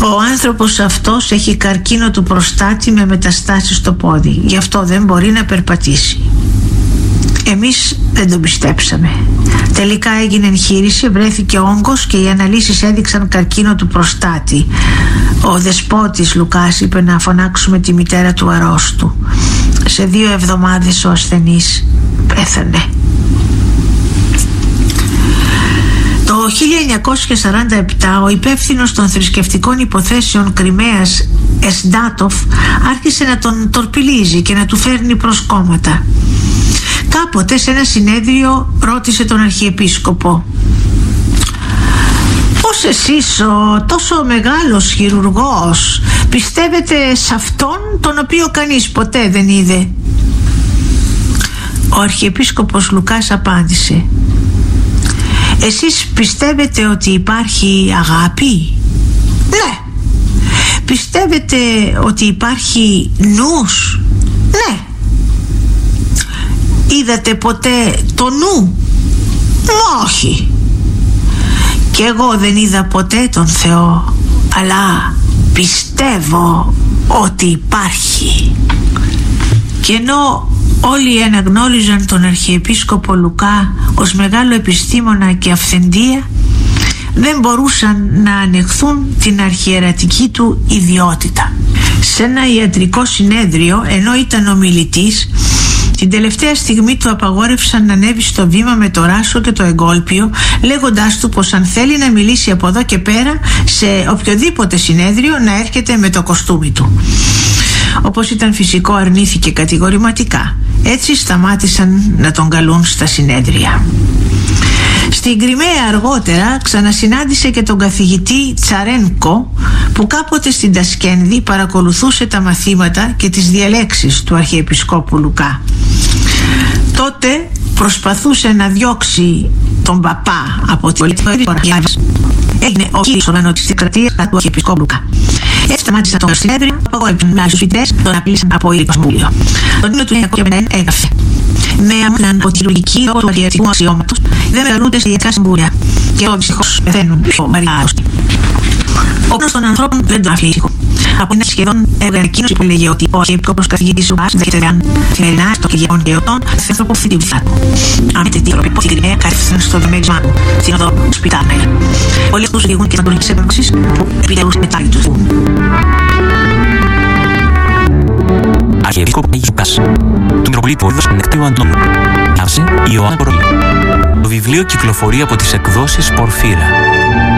Ο άνθρωπος αυτός έχει καρκίνο του προστάτη με μεταστάσεις στο πόδι, γι' αυτό δεν μπορεί να περπατήσει. Εμείς δεν τον πιστέψαμε. Τελικά έγινε εγχείρηση, βρέθηκε όγκος και οι αναλύσεις έδειξαν καρκίνο του προστάτη. Ο δεσπότης Λουκάς είπε να φωνάξουμε τη μητέρα του αρρώστου. Σε 2 εβδομάδες ο ασθενής πέθανε. Το 1947 ο υπεύθυνος των θρησκευτικών υποθέσεων Κριμαίας Εσντάτοφ άρχισε να τον τορπιλίζει και να του φέρνει προσκόμματα. Κάποτε σε ένα συνέδριο ρώτησε τον Αρχιεπίσκοπο: «Πώς εσείς ο τόσο μεγάλος χειρουργός πιστεύετε σε αυτόν τον οποίο κανείς ποτέ δεν είδε?» Ο Αρχιεπίσκοπος Λουκάς απάντησε: «Εσείς πιστεύετε ότι υπάρχει αγάπη?» «Ναι». «Πιστεύετε ότι υπάρχει νους?» «Ναι». «Είδατε ποτέ το νου?» «Όχι». «Κι εγώ δεν είδα ποτέ τον Θεό, αλλά πιστεύω ότι υπάρχει». Και ενώ όλοι αναγνώριζαν τον Αρχιεπίσκοπο Λουκά ως μεγάλο επιστήμονα και αυθεντία, δεν μπορούσαν να ανεχθούν την αρχιερατική του ιδιότητα. Σε ένα ιατρικό συνέδριο, ενώ ήταν ομιλητής, την τελευταία στιγμή του απαγόρευσαν να ανέβει στο βήμα με το ράσο και το εγκόλπιο, λέγοντάς του πως αν θέλει να μιλήσει από εδώ και πέρα σε οποιοδήποτε συνέδριο να έρχεται με το κοστούμι του. Όπως ήταν φυσικό, αρνήθηκε κατηγορηματικά. Έτσι σταμάτησαν να τον καλούν στα συνέδρια. Στην Κριμαία αργότερα ξανασυνάντησε και τον καθηγητή Τσαρένκο, που κάποτε στην Τασκένδη παρακολουθούσε τα μαθήματα και τις διαλέξεις του Αρχιεπισκόπου Λουκά. Τότε προσπαθούσε να διώξει τον παπά από την πολιτική χώρα. Έγινε ο κύριος οργανωτής της κρατίας του Αρχιεπισκόπου Λουκά. Έτσι σταμάτησαν το συνέδριο, απαγόρευσαν με άλλους φοιτητές, τον απείλησαν από ήρικο συμβούλιο. Τον Ιούνιο του 1951 έγραφε: «Με άμυναν ότι οι λογικοί λόγω του αρχιερατικού αξιώματος δεν μεγαλούνται σε ιατρικά συμβούλια και εδώ δυστυχώς πεθαίνουν πιο μερικά άρρωστοι. Ο πλάνος των ανθρώπων δεν τον αφήνει ήσυχο. Από ένα σχεδόν εργανικίνωση που έλεγε ότι ο Αρχιεπισκόπος καθηγητής Λουκάς δέχεται δωρεάν καθημερινά στο Κυριακών και Εωτών κάθε άνθρωπο θητή του θάνατου. Αμέτρητοι άνθρωποι από την Κριμαία κατέφθασαν στο διαμέρισμά του, στην οδό Σπιτάλ. Πολλοί αυτούς οδηγούν και στρατολογικές έπεμψεις που επιτελούν μετά λειτουργούν». Αρχιεπίσκοπο Αγίος Λουκάς, του Μητροπολίτου Όρδος Νεκτήριου Αντώνου. Διάβασε η Ιωάννα Κορολή. Το βιβλίο κυκλοφορεί από τις εκδόσεις Πορφύρα.